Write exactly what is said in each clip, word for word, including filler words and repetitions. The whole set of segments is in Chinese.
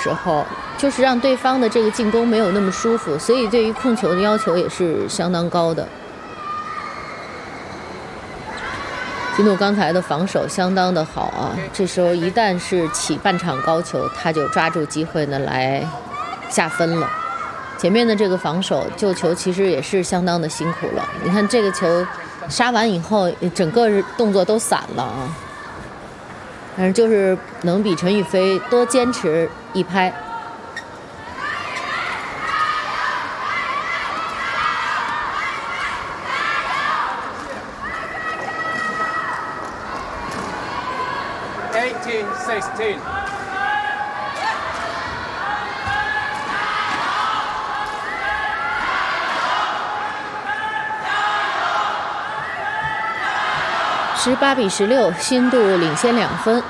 时候，就是让对方的这个进攻没有那么舒服，所以对于控球的要求也是相当高的。金度刚才的防守相当的好啊，这时候一旦是起半场高球，他就抓住机会呢来下分了。前面的这个防守救球其实也是相当的辛苦了。你看这个球杀完以后，整个动作都散了啊。但是就是能比陈雨菲多坚持一拍。 eighteen sixteen。 十八比十六，新度领先两分。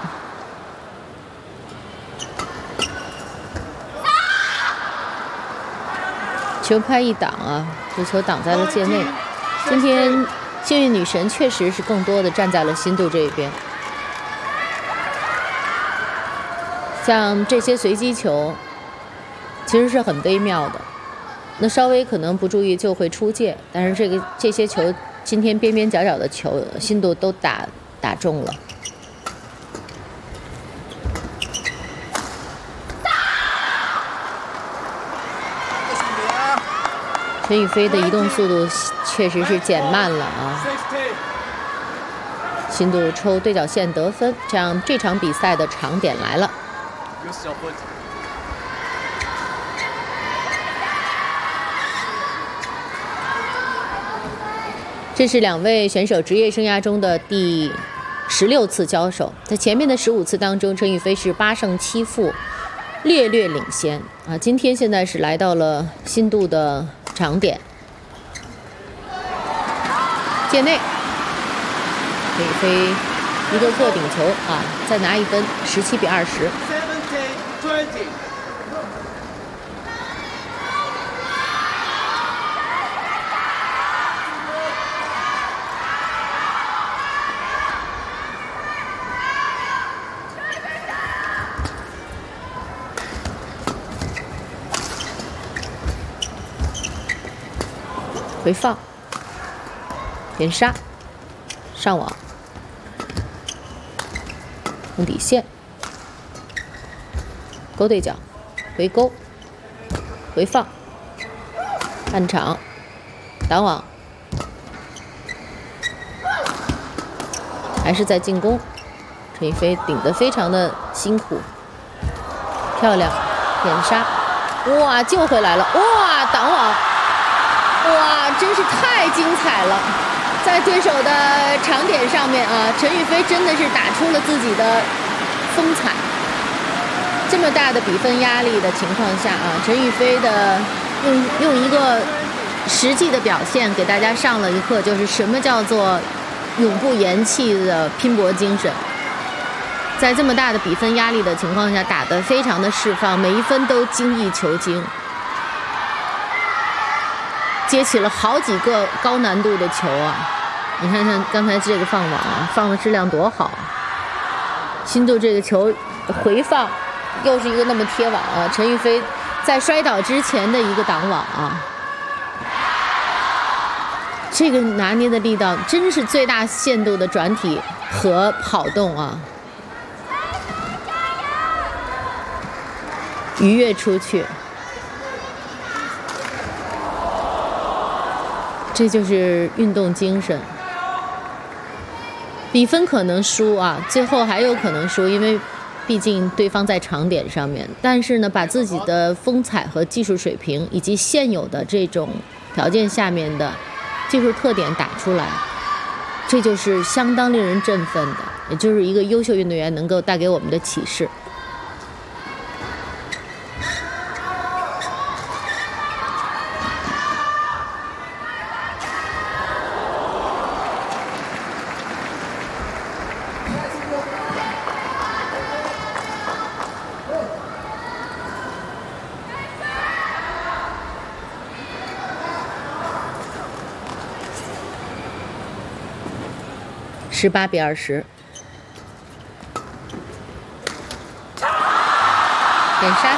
球拍一挡啊，这球挡在了界内。今天幸运女神确实是更多的站在了新度这一边。像这些随机球，其实是很微妙的，那稍微可能不注意就会出界，但是这个这些球。今天边边角角的球，新度都打打中了。陈雨菲的移动速度确实是减慢了啊。新度抽对角线得分，这样这场比赛的长点来了。这是两位选手职业生涯中的第十六次交手，在前面的十五次当中，陈雨菲是八胜七负，略略领先啊。今天现在是来到了新度的长点，界内，陈雨菲一个过顶球啊，再拿一分，十七比二十。回放，连杀，上网，冲底线，勾对角，回勾，回放，半场，挡网，还是在进攻。陈雨菲顶得非常的辛苦，漂亮，连杀，哇，救回来了，哇，挡网。哇，真是太精彩了！在对手的长点上面啊，陈雨菲真的是打出了自己的风采。这么大的比分压力的情况下啊，陈雨菲的用用一个实际的表现给大家上了一课，就是什么叫做永不言弃的拼搏精神。在这么大的比分压力的情况下，打得非常的释放，每一分都精益求精。接起了好几个高难度的球啊！你看看刚才这个放网啊，放的质量多好！新度这个球回放，又是一个那么贴网啊！陈雨菲在摔倒之前的一个挡网啊，这个拿捏的力道真是最大限度的转体和跑动啊！鱼跃出去。这就是运动精神。比分可能输啊，最后还有可能输，因为毕竟对方在长点上面。但是呢，把自己的风采和技术水平以及现有的这种条件下面的技术特点打出来，这就是相当令人振奋的，也就是一个优秀运动员能够带给我们的启示。十八比二十，点杀